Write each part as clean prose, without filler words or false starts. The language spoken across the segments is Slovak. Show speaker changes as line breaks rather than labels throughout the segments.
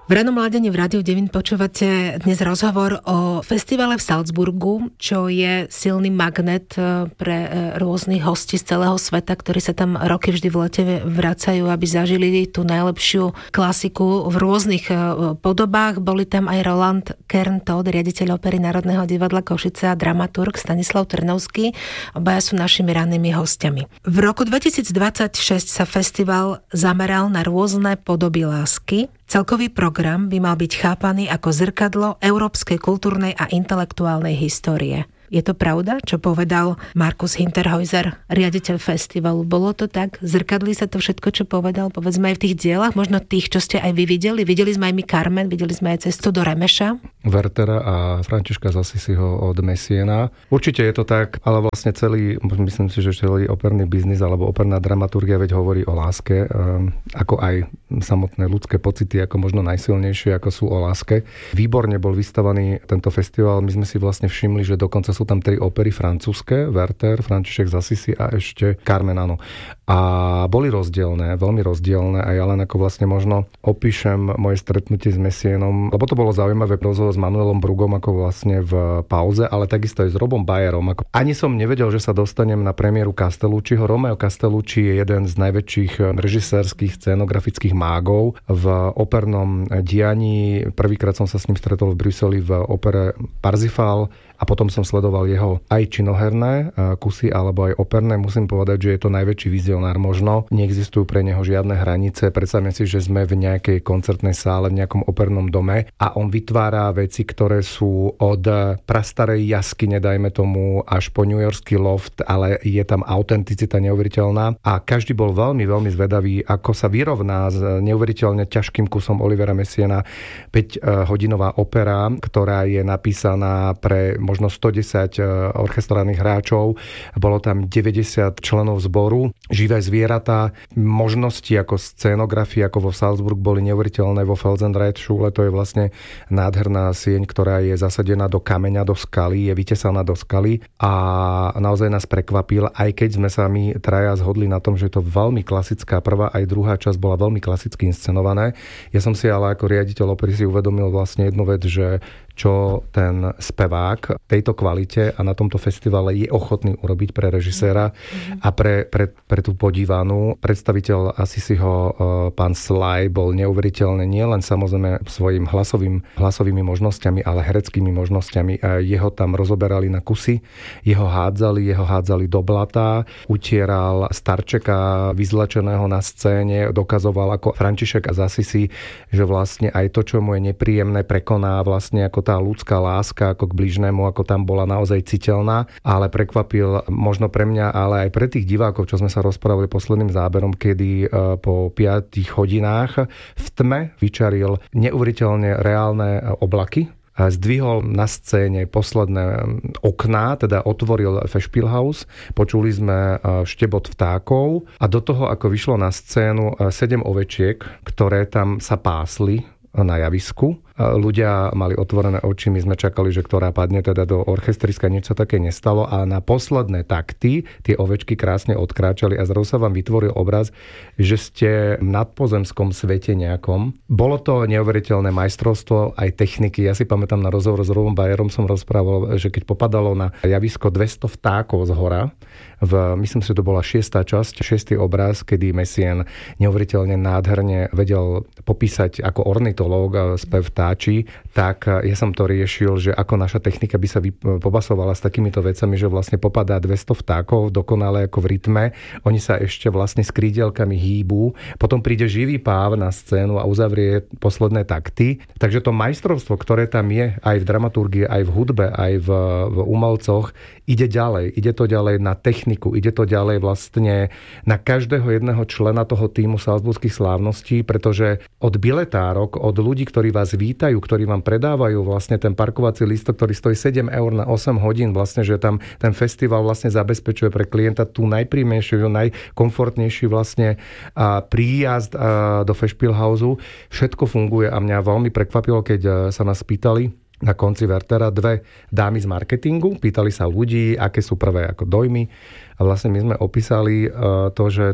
V Rannom mladení v Rádiu 9 počúvate dnes rozhovor o festivale v Salzburgu, čo je silný magnet pre rôznych hostí z celého sveta, ktorí sa tam roky vždy v lete vracajú, aby zažili tú najlepšiu klasiku v rôznych podobách. Boli tam aj Roland Kern-Todt, riaditeľ Opery Národného divadla Košice, a dramaturg Stanislav Trnovský. Obaja sú našimi rannými hostiami. V roku 2026 sa festival zameral na rôzne podoby lásky. Celkový program by mal byť chápaný ako zrkadlo európskej kultúrnej a intelektuálnej histórie. Je to pravda, čo povedal Markus Hinterhäuser, riaditeľ festivalu? Bolo to tak? Zrkadlí sa to všetko, čo povedal? Povedzme aj v tých dielach, možno tých, čo ste aj vy videli. Videli sme aj my Carmen, videli sme aj Cestu do Remeša.
Wertera a Františka z Assisiho od Messiena. Určite je to tak, ale vlastne celý, myslím si, že celý operný biznis alebo operná dramaturgia veď hovorí o láske, ako aj samotné ľudské pocity, ako možno najsilnejšie, ako sú o láske. Výborne bol vystavaný tento festival. My sme si vlastne všimli, že dokonca sú tam 3 opery francúzske, Werther, František z Assisi a ešte Carmen, áno. A boli rozdielne, veľmi rozdielne, a ja len ako vlastne možno opíšem moje stretnutie s Messienom, lebo to bolo zaujímavé rozhovor s Manuelom Brugom ako vlastne v pauze, ale takisto aj s Robom Bayerom. Ani som nevedel, že sa dostanem na premiéru Castellucciho. Romeo Castellucci je jeden z najväčších režisérskych scénografických mágov v opernom dianí. Prvýkrát som sa s ním stretol v Bruseli v opere Parsifal a potom som sledoval jeho aj činoherné kusy alebo aj operné. Musím povedať, že je to najväčší vizionár možno. Neexistujú pre neho žiadne hranice. Predstavme si, že sme v nejakej koncertnej sále, v nejakom opernom dome a on vytvára veci, ktoré sú od prastarej jaskyne, dajme tomu, až po newyorský loft, ale je tam autenticita neuveriteľná a každý bol veľmi, veľmi zvedavý, ako sa vyrovná s neuveriteľne ťažkým kusom Olivera Messiena. 5-hodinová opera, ktorá je napísaná pre možno 110 orchestrálnych hráčov. Bolo tam 90 členov zboru, živé zvieratá, možnosti ako scénografie, ako vo Salzburg boli neuveriteľné. Vo Felsenreitschule to je vlastne nádherná sieň, ktorá je zasadená do kameňa, do skaly, je vytesaná do skaly a naozaj nás prekvapil, aj keď sme sa my traja zhodli na tom, že je to veľmi klasická prvá, aj druhá časť bola veľmi klasicky inscenované. Ja som si ale ako riaditeľ opery si uvedomil vlastne jednu vec, že čo ten spevák v tejto kvalite a na tomto festivale je ochotný urobiť pre režiséra a pre tú podívanú. Predstaviteľ Assisiho, pán Sly, bol neuveriteľný nielen samozrejme svojim hlasovými možnosťami, ale hereckými možnosťami. Jeho tam rozoberali na kusy, jeho hádzali do blata, utieral starčeka vyzlečeného na scéne, dokazoval ako František z Assisi, že vlastne aj to, čo mu je nepríjemné, prekoná vlastne ako tá ľudská láska ako k blížnemu, ako tam bola naozaj citeľná, ale prekvapil možno pre mňa, ale aj pre tých divákov, čo sme sa rozprávali posledným záberom, kedy po 5 hodinách v tme vyčaril neuveriteľne reálne oblaky, zdvihol na scéne posledné okná, teda otvoril Festspielhaus, počuli sme štebot vtákov a do toho, ako vyšlo na scénu 7 ovečiek, ktoré tam sa pásli na javisku. Ľudia mali otvorené oči, my sme čakali, že ktorá padne teda do orchestriska, nič sa také nestalo a na posledné takty tie ovečky krásne odkráčali a zrazu sa vám vytvoril obraz, že ste v nadpozemskom svete nejakom. Bolo to neuveriteľné majstrovstvo aj techniky. Ja si pamätám na rozhovor s Robom Bayerom som rozprával, že keď popadalo na javisko 200 vtákov z hora, myslím si, že to bola 6. časť, 6. obraz, kedy Messien neuveriteľne nádherne vedel popísať ako ornitológ spev vtáčí, tak ja som to riešil, že ako naša technika by sa pobasovala s takýmito vecami, že vlastne popadá 200 vtákov dokonale ako v rytme, oni sa ešte vlastne s krídelkami hýbu, potom príde živý páv na scénu a uzavrie posledné takty. Takže to majstrovstvo, ktoré tam je aj v dramaturgii, aj v hudbe, aj v umelcoch, ide to ďalej na techniku, ide to ďalej vlastne na každého jedného člena toho tímu Salzburských slávností, pretože od biletárok, od ľudí, ktorí vás vítajú, ktorí vám predávajú vlastne ten parkovací lístok, ktorý stojí 7 eur na 8 hodín, vlastne, že tam ten festival vlastne zabezpečuje pre klienta tú najpríjemnejšiu, najkomfortnejší vlastne príjazd do Festspielhausu. Všetko funguje a mňa veľmi prekvapilo, keď sa nás pýtali na konci Wertera 2 dámy z marketingu, pýtali sa ľudí, aké sú prvé ako dojmy a vlastne my sme opísali to, že ten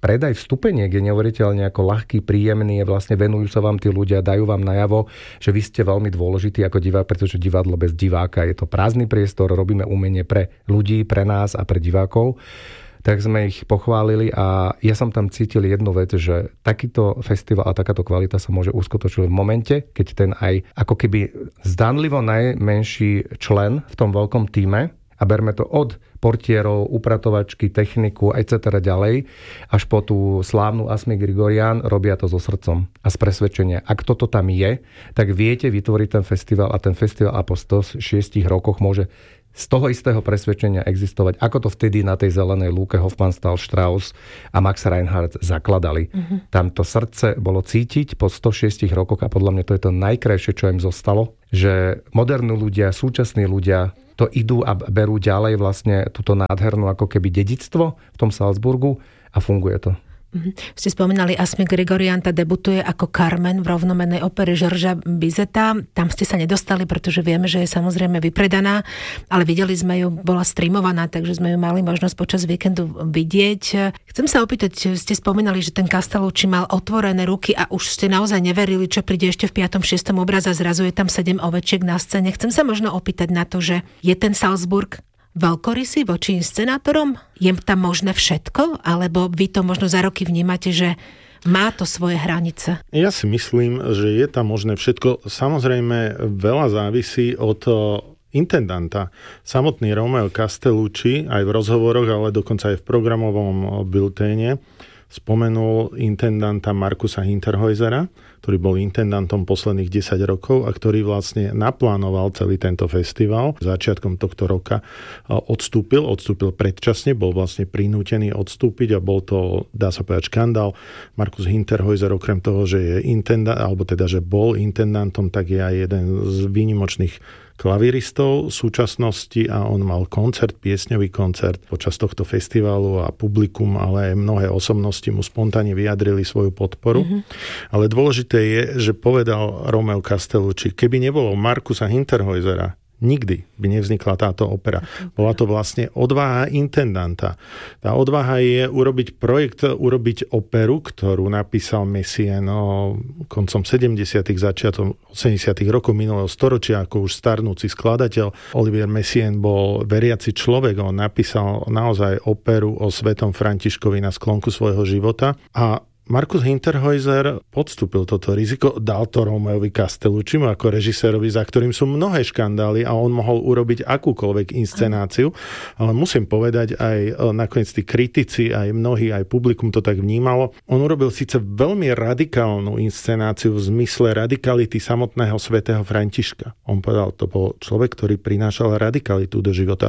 predaj vstupeniek je neuveriteľne ako ľahký, príjemný, vlastne venujú sa vám tí ľudia, dajú vám najavo, že vy ste veľmi dôležití ako divák, pretože divadlo bez diváka je to prázdny priestor, robíme umenie pre ľudí, pre nás a pre divákov. Tak sme ich pochválili a ja som tam cítil jednu vec, že takýto festival a takáto kvalita sa môže uskutočniť v momente, keď ten aj ako keby zdanlivo najmenší člen v tom veľkom tíme, a berme to od portierov, upratovačky, techniku, etc. ďalej, až po tú slávnu Asmi Grigorian, robia to so srdcom a z presvedčenia. Ak toto tam je, tak viete vytvoriť ten festival a ten festival a po 106 rokoch môže z toho istého presvedčenia existovať, ako to vtedy na tej zelenej lúke Hofmannsthal, Strauss a Max Reinhardt zakladali. Tam to srdce bolo cítiť po 106 rokoch a podľa mňa to je to najkrajšie, čo im zostalo, že moderní ľudia, súčasní ľudia to idú a berú ďalej vlastne túto nádhernú ako keby dedičstvo v tom Salzburgu a funguje to.
Ste spomínali Asmi Grigorian, tá debutuje ako Carmen v rovnomennej opere Georgesa Bizeta. Tam ste sa nedostali, pretože vieme, že je samozrejme vypredaná, ale videli sme ju, bola streamovaná, takže sme ju mali možnosť počas víkendu vidieť. Chcem sa opýtať, ste spomínali, že ten Castellucci mal otvorené ruky a už ste naozaj neverili, čo príde ešte v 5. 6. obraze a zrazu je tam 7 ovečiek na scéne. Chcem sa možno opýtať na to, že je ten Salzburg veľkorysý voči inscenátorom? Je tam možné všetko? Alebo vy to možno za roky vnímate, že má to svoje hranice?
Ja si myslím, že je tam možné všetko. Samozrejme, veľa závisí od intendanta. Samotný Romeo Castellucci aj v rozhovoroch, ale dokonca aj v programovom bilténe spomenul intendanta Markusa Hinterhäusera, ktorý bol intendantom posledných 10 rokov a ktorý vlastne naplánoval celý tento festival. Začiatkom tohto roka odstúpil predčasne, bol vlastne prinútený odstúpiť a bol to, dá sa povedať, škandál. Markus Hinterhäuser okrem toho, že je intendant, alebo teda, že bol intendantom, tak je aj jeden z výnimočných klaviristov súčasnosti a on mal koncert, piesňový koncert počas tohto festivalu a publikum, ale aj mnohé osobnosti mu spontánne vyjadrili svoju podporu. Ale dôležité je, že povedal Romeo Castellucci, keby nebolo Markusa Hinterhäusera, nikdy by nevznikla táto opera. Bola to vlastne odvaha intendanta. Tá odvaha je urobiť projekt, urobiť operu, ktorú napísal Messiaen koncom 70. začiatom 80. rokov minulého storočia, ako už starnúci skladateľ. Olivier Messiaen bol veriaci človek, on napísal naozaj operu o svetom Františkovi na sklonku svojho života a Markus Hinterhäuser podstúpil toto riziko, dal to Romeovi Castelluccimu ako režisérovi, za ktorým sú mnohé škandály a on mohol urobiť akúkoľvek inscenáciu. Ale musím povedať, aj nakoniec tí kritici, aj mnohí, aj publikum to tak vnímalo. On urobil síce veľmi radikálnu inscenáciu v zmysle radikality samotného svätého Františka. On povedal, to bol človek, ktorý prinášal radikalitu do života.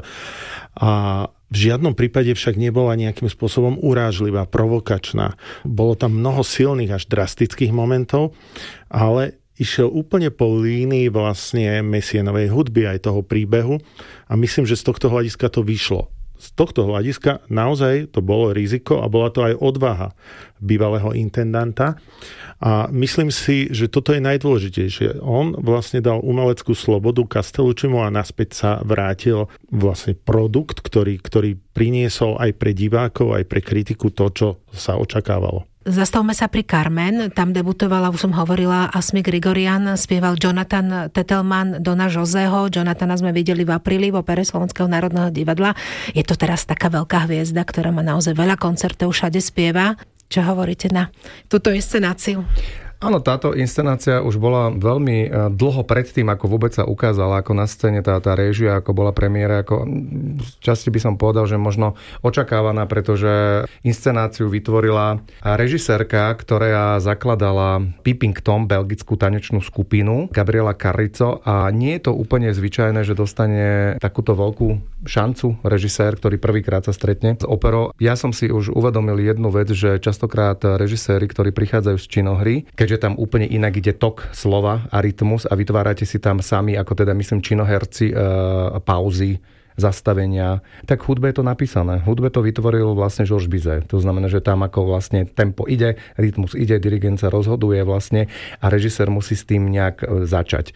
A v žiadnom prípade však nebola nejakým spôsobom urážlivá, provokačná. Bolo tam mnoho silných až drastických momentov, ale išiel úplne po línii vlastne Messienovej hudby aj toho príbehu a myslím, že z tohto hľadiska to vyšlo. Z tohto hľadiska naozaj to bolo riziko a bola to aj odvaha bývalého intendanta. A myslím si, že toto je najdôležitejšie. On vlastne dal umeleckú slobodu Castelluccimu a naspäť sa vrátil vlastne produkt, ktorý priniesol aj pre divákov, aj pre kritiku to, čo sa očakávalo.
Zastavme sa pri Carmen, tam debutovala, už som hovorila, Asmi Grigorian, spieval Jonathan Tettelman, Dona Joseho. Jonathana sme videli v apríli v opere Slovenského národného divadla. Je to teraz taká veľká hviezda, ktorá má naozaj veľa koncertov, všade spieva. Čo hovoríte na túto inscenáciu?
Áno, táto inscenácia už bola veľmi dlho predtým, ako vôbec sa ukázala, ako na scéne tá réžia, ako bola premiéra, ako časti by som povedal, že možno očakávaná, pretože inscenáciu vytvorila režisérka, ktorá zakladala Peeping Tom, belgickú tanečnú skupinu, Gabriela Carrizo, a nie je to úplne zvyčajné, že dostane takúto veľkú šancu režisér, ktorý prvýkrát sa stretne s operou. Ja som si už uvedomil jednu vec, že častokrát režiséri, ktorí prichádzajú z činohry, keďže tam úplne inak ide tok slova a rytmus a vytvárate si tam sami, ako teda myslím činoherci, pauzy zastavenia. Tak v hudbe je to napísané. V hudbe to vytvoril vlastne Georges Bizet. To znamená, že tam ako vlastne tempo ide, rytmus ide, dirigent sa rozhoduje vlastne a režisér musí s tým nejak začať.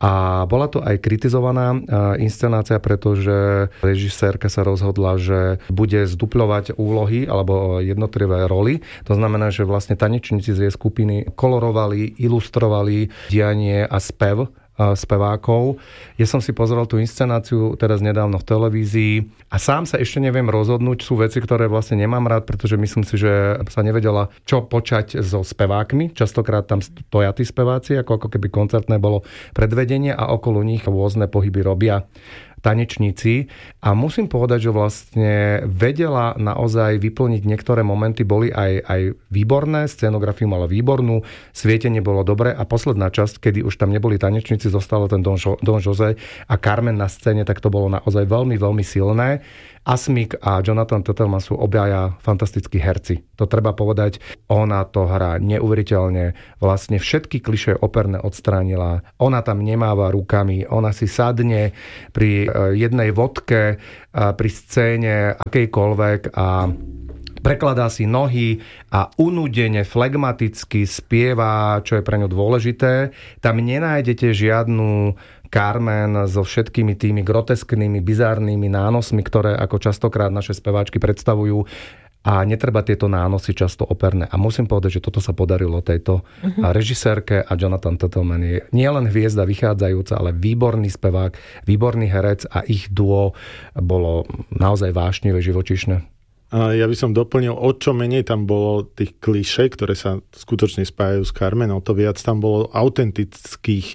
A bola to aj kritizovaná inscenácia, pretože režisérka sa rozhodla, že bude zdupľovať úlohy alebo jednotlivé roly. To znamená, že vlastne tanečníci z jej skupiny kolorovali, ilustrovali dianie a spev spevákov. Ja som si pozeral tú inscenáciu teraz nedávno v televízii a sám sa ešte neviem rozhodnúť. Sú veci, ktoré vlastne nemám rád, pretože myslím si, že sa nevedela, čo počať so spevákmi. Častokrát tam stoja tí speváci, ako keby koncertné bolo predvedenie a okolo nich rôzne pohyby robia tanečníci a musím povedať, že vlastne vedela naozaj vyplniť niektoré momenty, boli aj výborné, scenografiu mala výbornú, svietenie bolo dobré a posledná časť, kedy už tam neboli tanečníci, zostalo ten Don José a Carmen na scéne, tak to bolo naozaj veľmi, veľmi silné. Asmik a Jonathan Tettelman sú obaja fantastickí herci. To treba povedať. Ona to hrá neuveriteľne. Vlastne všetky klišé operné odstránila. Ona tam nemáva rukami. Ona si sadne pri jednej vodke, pri scéne akejkoľvek a prekladá si nohy a unudene, flegmaticky spieva, čo je pre ňu dôležité. Tam nenájdete žiadnu Carmen so všetkými tými grotesknými, bizárnymi nánosmi, ktoré ako častokrát naše speváčky predstavujú. A netreba tieto nánosy často operné. A musím povedať, že toto sa podarilo tejto režisérke a Jonathan Tettelman je nielen hviezda vychádzajúca, ale výborný spevák, výborný herec a ich duo bolo naozaj vášnivé, živočíšne.
Ja by som doplnil, o čo menej tam bolo tých klišé, ktoré sa skutočne spájajú s Carmen, o to viac tam bolo autentických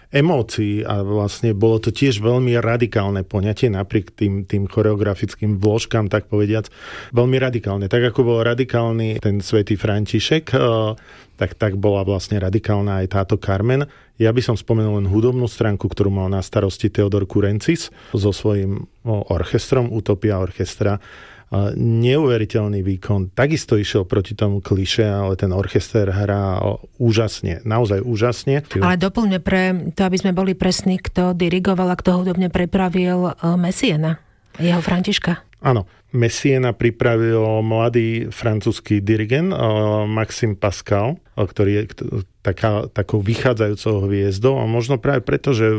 emócií a vlastne bolo to tiež veľmi radikálne poňatie napriek tým choreografickým vložkám, tak povediac, veľmi radikálne. Tak ako bol radikálny ten svätý František, tak bola vlastne radikálna aj táto Carmen. Ja by som spomenul len hudobnú stránku, ktorú mal na starosti Theodor Kurencis so svojím orchestrom, Utopia orchestra. Neuveriteľný výkon. Takisto išiel proti tomu kliše, ale ten orchester hrá úžasne, naozaj úžasne.
Ale doplňme pre to, aby sme boli presní, kto dirigoval a kto hudobne pripravil Messiena, jeho Františka.
Áno, Messiena pripravil mladý francúzsky dirigent Maxime Pascal, ktorý je takou vychádzajúcou hviezdou a možno práve preto, že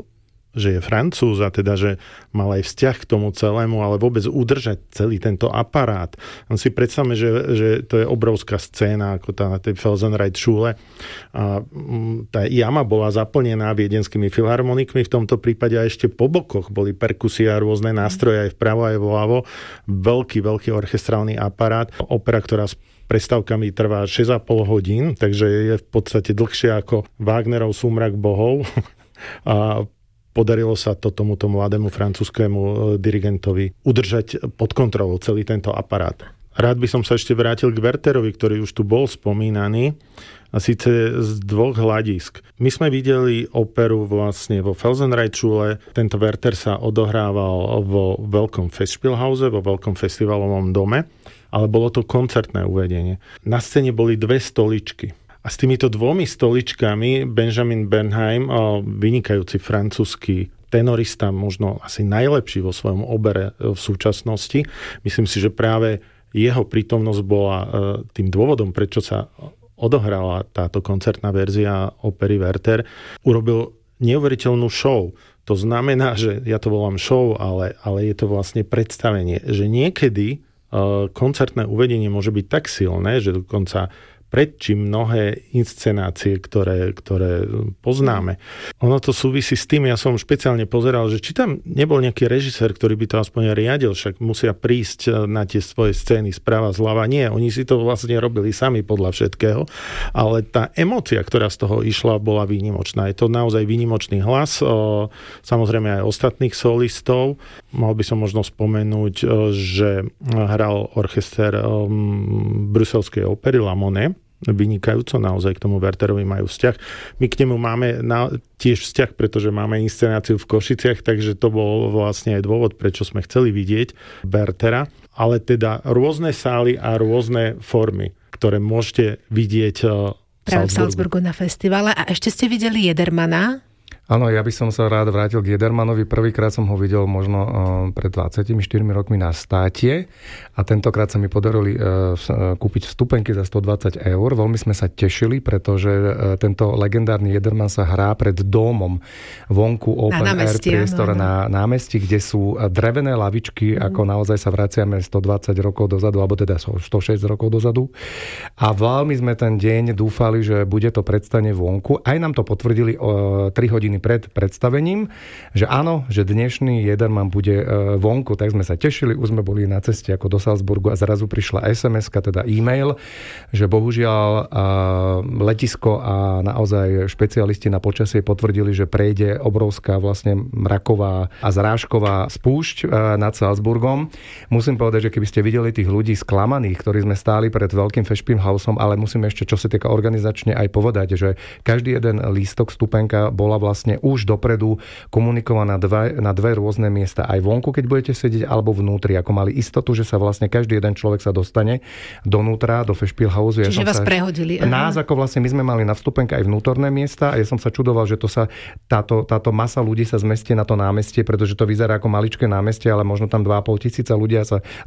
je Francúz a teda, že mal aj vzťah k tomu celému, ale vôbec udržať celý tento aparát. On si predstavme, že to je obrovská scéna, ako tá na tej Felsenreitschule. A tá jama bola zaplnená viedenskými filharmonikmi, v tomto prípade a ešte po bokoch boli perkusie a rôzne nástroje aj vpravo, aj vľavo. Veľký, veľký orchestrálny aparát. Opera, ktorá s prestávkami trvá 6,5 hodín, takže je v podstate dlhšie ako Wagnerov Súmrak bohov. A podarilo sa to tomuto mladému francúzskému dirigentovi udržať pod kontrolou celý tento aparát. Rád by som sa ešte vrátil k Wertherovi, ktorý už tu bol spomínaný, a síce z dvoch hľadisk. My sme videli operu vlastne vo Felsenreitschule. Tento Werther sa odohrával vo veľkom Festspielhause, vo veľkom festivalovom dome, ale bolo to koncertné uvedenie. Na scéne boli 2 stoličky. A s týmito 2 stoličkami Benjamin Bernheim, vynikajúci francúzsky tenorista, možno asi najlepší vo svojom obere v súčasnosti. Myslím si, že práve jeho prítomnosť bola tým dôvodom, prečo sa odohrala táto koncertná verzia opery Werther. Urobil neuveriteľnú show. To znamená, že ja to volám show, ale je to vlastne predstavenie, že niekedy koncertné uvedenie môže byť tak silné, že dokonca predčím mnohé inscenácie, ktoré poznáme. Ono to súvisí s tým, ja som špeciálne pozeral, že či tam nebol nejaký režisér, ktorý by to aspoň riadil, však musia prísť na tie svoje scény sprava zľava. Nie, oni si to vlastne robili sami podľa všetkého, ale tá emócia, ktorá z toho išla, bola výnimočná. Je to naozaj výnimočný hlas, samozrejme aj ostatných solistov. Mal by som možno spomenúť, že hral orchester bruselskej opery La Monnaie, vynikajúco, naozaj k tomu Wertherovi majú vzťah. My k nemu máme tiež vzťah, pretože máme inscenáciu v Košiciach, takže to bol vlastne aj dôvod, prečo sme chceli vidieť Werthera. Ale teda rôzne sály a rôzne formy, ktoré môžete vidieť
práve v Salzburgu na festivale. A ešte ste videli Jedermana?
Áno, ja by som sa rád vrátil k Jedermanovi. Prvýkrát som ho videl možno pred 24 rokmi na Státie a tentokrát sa mi podarili kúpiť vstupenky za 120 €. Veľmi sme sa tešili, pretože tento legendárny Jederman sa hrá pred domom vonku open air priestor na námestí, kde sú drevené lavičky, ako naozaj sa vraciame 120 rokov dozadu, alebo teda 106 rokov dozadu. A veľmi sme ten deň dúfali, že bude to predstavenie vonku. Aj nám to potvrdili 3 hodiny pred predstavením, že áno, že dnešný Jederman bude vonku, tak sme sa tešili, už sme boli na ceste ako do Salzburgu a zrazu prišla SMS-ka, teda e-mail, že bohužiaľ letisko a naozaj špecialisti na počasie potvrdili, že prejde obrovská vlastne mraková a zrážková spúšť nad Salzburgom. Musím povedať, že keby ste videli tých ľudí sklamaných, ktorí sme stáli pred veľkým Festspielhausom, ale musíme ešte, čo sa týka organizačne aj povedať, že každý jeden lístok stupenka bola vlastne už dopredu komunikovaná na dve rôzne miesta. Aj vonku, keď budete sedieť, alebo vnútri. Ako mali istotu, že sa vlastne každý jeden človek sa dostane donútra, do Festspielhausu.
Čiže vás prehodili.
Nás, ako vlastne my sme mali na vstupenke aj vnútorné miesta a ja som sa čudoval, že táto masa ľudí sa zmestí na to námestie, pretože to vyzerá ako maličké námestie, ale možno tam 2,5 tisíca ľudia sa